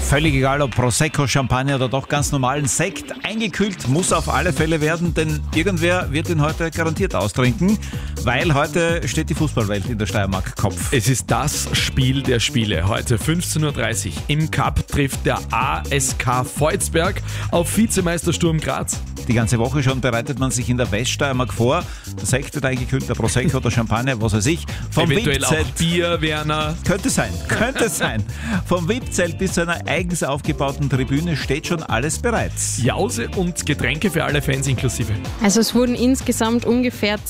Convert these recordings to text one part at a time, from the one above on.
Völlig egal, ob Prosecco, Champagner oder doch ganz normalen Sekt. Eingekühlt muss auf alle Fälle werden, denn irgendwer wird ihn heute garantiert austrinken, weil heute steht die Fußballwelt in der Steiermark Kopf. Es ist das Spiel der Spiele. Heute 15.30 Uhr im Cup trifft der ASK Volzberg auf Vizemeister Sturm Graz. Die ganze Woche schon bereitet man sich in der Weststeiermark vor. Der Sekt wird eingekühlt, der Prosecco, der Champagner, was weiß ich. Vom Eventuell auch VIP-Zelt. Bier, Werner. Könnte sein. Vom VIP-Zelt bis zu einer eigens aufgebauten Tribüne steht schon alles bereit. Jause und Getränke für alle Fans inklusive. Also es wurden insgesamt ungefähr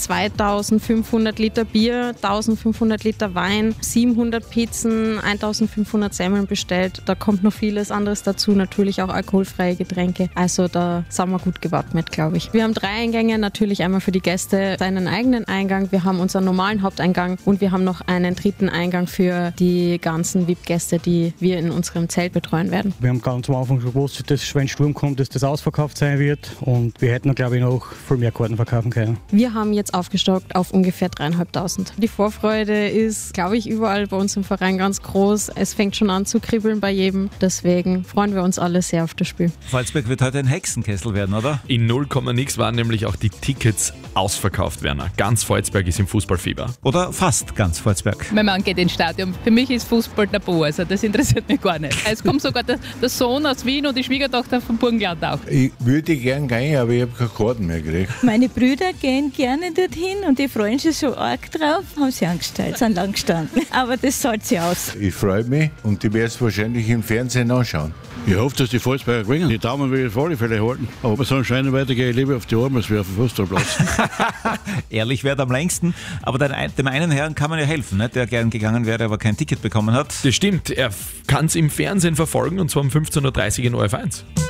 2500 Liter Bier, 1500 Liter Wein, 700 Pizzen, 1500 Semmeln bestellt. Da kommt noch vieles anderes dazu, natürlich auch alkoholfreie Getränke. Also da sind wir gut gewappnet, glaube ich. Wir haben 3 Eingänge, natürlich einmal für die Gäste seinen eigenen Eingang. Wir haben unseren normalen Haupteingang und wir haben noch einen 3. Eingang für die ganzen VIP-Gäste, die wir in unserem Zelt betreuen werden. Wir haben ganz am Anfang schon gewusst, dass wenn Sturm kommt, dass das ausverkauft sein wird und wir hätten, glaube ich, noch viel mehr Karten verkaufen können. Wir haben jetzt aufgestockt auf ungefähr 3.500. Die Vorfreude ist, glaube ich, überall bei uns im Verein ganz groß. Es fängt schon an zu kribbeln bei jedem. Deswegen freuen wir uns alle sehr auf das Spiel. Volzberg wird heute ein Hexenkessel werden, oder? In 0, nix waren nämlich auch die Tickets ausverkauft, Werner. Ganz Volzberg ist im Fußballfieber. Oder fast ganz Volzberg. Mein Mann geht ins Stadion. Für mich ist Fußball tabu, also das interessiert mich gar nicht. Es kommt sogar der Sohn aus Wien und die Schwiegertochter vom Burgenland auch. Ich würde gern gehen, aber ich habe keine Karten mehr gekriegt. Meine Brüder gehen gerne dorthin und die freuen sich so arg drauf, haben sie angestellt, sind lang gestanden. Aber das zahlt sich aus. Ich freue mich und ich werde es wahrscheinlich im Fernsehen anschauen. Ich hoffe, dass die Volzberger gewinnen. Die Daumen will ich auf alle Fälle halten. Aber bei so einem Schein weitergehe ich lieber auf die Arme als auf den Fußballplatz. Ehrlich wäre am längsten, aber dem einen Herrn kann man ja helfen, ne? Der gern gegangen wäre, aber kein Ticket bekommen hat. Das stimmt, er kann es im Fernsehen verfolgen und zwar um 15.30 Uhr in ORF1.